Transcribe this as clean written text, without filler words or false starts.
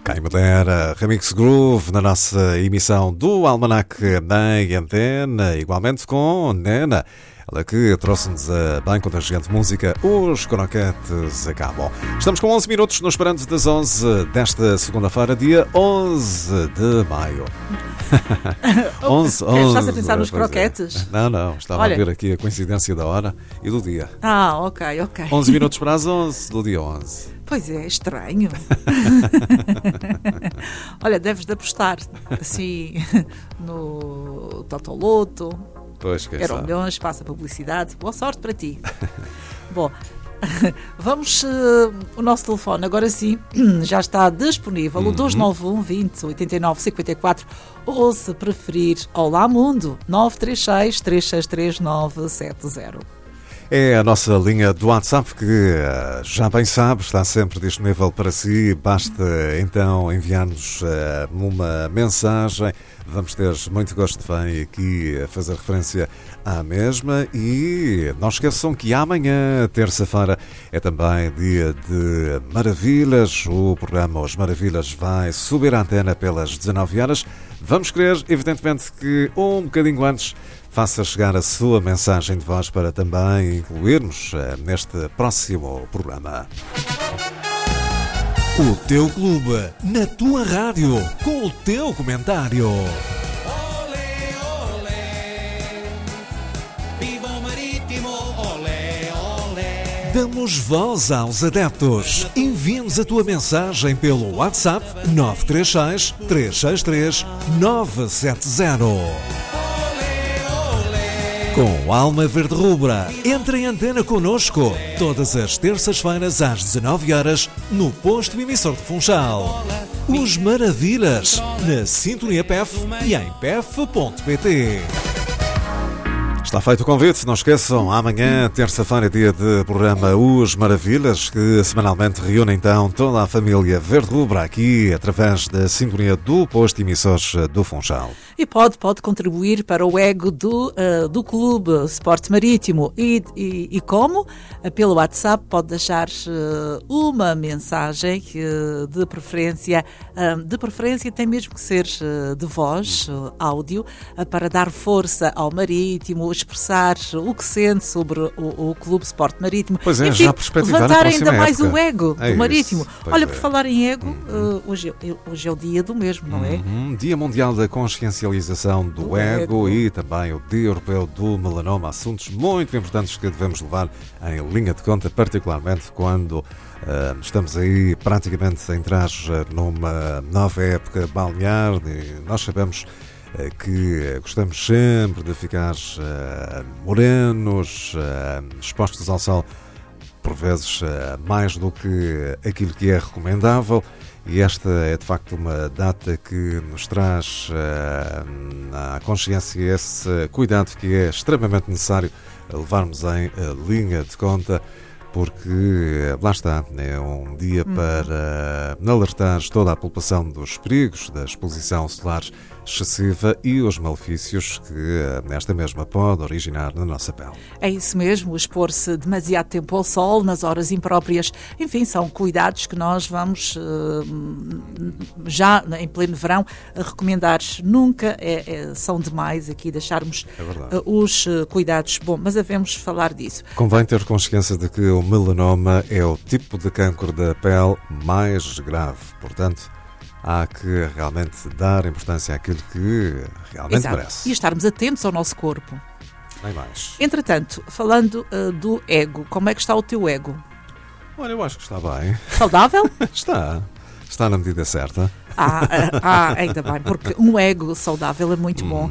Quem me dera, Remix Groove na nossa emissão do Almanac em Antena, igualmente com Nena, ela que trouxe-nos a bem contagiante música Os Croquetes Acabam. Estamos com 11 minutos no Esperando das 11 desta segunda-feira, dia 11 de maio. 11. Estás a pensar nos croquetes? Não, estava a ver aqui a coincidência da hora e do dia. Ok. 11 minutos para as 11 do dia 11. Pois é, estranho. Olha, deves de apostar assim no Totoloto. Pois, quem Eram sabe. milhões, passa publicidade. Boa sorte para ti. Bom, vamos. O nosso telefone agora sim já está disponível. O 291 20 89 54. Ou se preferir, Olá Mundo 936 363 970. É a nossa linha do WhatsApp que, já bem sabe, está sempre disponível para si. Basta então enviar-nos uma mensagem. Vamos ter muito gosto de bem aqui a fazer referência à mesma. E não esqueçam que amanhã, terça-feira, é também dia de Maravilhas. O programa As Maravilhas vai subir a antena pelas 19 horas. Vamos querer, evidentemente, que um bocadinho antes faça chegar a sua mensagem de voz para também incluirmos neste próximo programa. O teu clube, na tua rádio, com o teu comentário. Olé, olé, viva o Marítimo, olé, olé. Damos voz aos adeptos. Envia-nos a tua mensagem pelo WhatsApp 936 363 970. Com Alma Verde Rubra, entra em antena connosco todas as terças-feiras às 19 horas no posto emissor de Funchal. Os Maravilhas, na Sintonia PEF e em pef.pt. Está feito o convite, não esqueçam, amanhã, terça-feira, dia de programa Os Maravilhas, que semanalmente reúne então toda a família Verde Rubra aqui através da sintonia do posto emissores do Funchal. E pode contribuir para o ego do Clube Sport Marítimo. E como? Pelo WhatsApp pode deixar uma mensagem de preferência tem mesmo que ser de voz, áudio, para dar força ao Marítimo, expressar o que sente sobre o Clube Sport Marítimo. Pois é, enfim, já perspectivar levantar na ainda mais época. o ego do Marítimo. Olha, por é. falar em ego, hoje é o dia do mesmo, não é? Dia Mundial da Consciencialização do Ego e também o Dia Europeu do Melanoma. Assuntos muito importantes que devemos levar em linha de conta, particularmente quando estamos aí praticamente a entrar numa nova época balnear e nós sabemos que gostamos sempre de ficar morenos, expostos ao sol, por vezes mais do que aquilo que é recomendável. E esta é de facto uma data que nos traz à consciência esse cuidado que é extremamente necessário levarmos em linha de conta, porque lá está, é um dia para alertar toda a população dos perigos da exposição solar excessiva e os malefícios que esta mesma pode originar na nossa pele. É isso mesmo, expor-se demasiado tempo ao sol, nas horas impróprias, enfim, são cuidados que nós vamos, já em pleno verão, recomendar. Nunca são demais aqui deixarmos os cuidados. Bom, mas devemos falar disso. Convém ter consciência de que o melanoma é o tipo de cancro da pele mais grave, portanto, há que realmente dar importância àquilo que realmente merece. E estarmos atentos ao nosso corpo. Nem mais. Entretanto, falando do ego, como é que está o teu ego? Olha, eu acho que está bem. Saudável? Está na medida certa. Ainda bem, porque um ego saudável é muito bom.